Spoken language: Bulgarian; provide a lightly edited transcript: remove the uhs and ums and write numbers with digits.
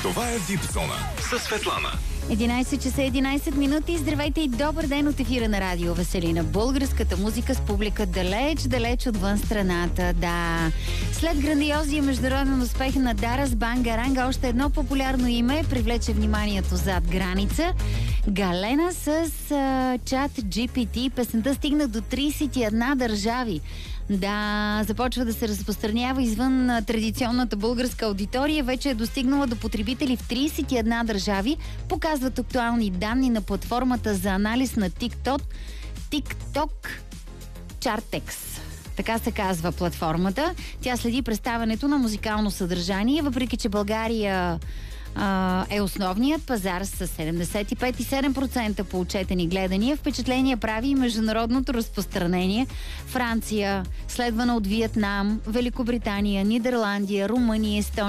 Това е Дип Зона със Светлана. 11 часа 11 минути. Здравейте и добър ден от ефира на Радио Веселина. Българската музика с публика далеч отвън страната. Да. След грандиозния международен успех на Дарас Бангаранга, още едно популярно име привлече вниманието зад граница. Галена с чат GPT. Песента стигна до 31 държави. Да, започва да се разпространява извън традиционната българска аудитория. Вече е достигнала до потребители в 31 държави. Показват актуални данни на платформата за анализ на TikTok Chartex. Така се казва платформата. Тя следи представянето на музикално съдържание, въпреки че България е основният пазар с 75,7% по отчетени гледания. Впечатление прави и международното разпространение. Франция, следвана от Виетнам, Великобритания, Нидерландия, Румъния, Естония,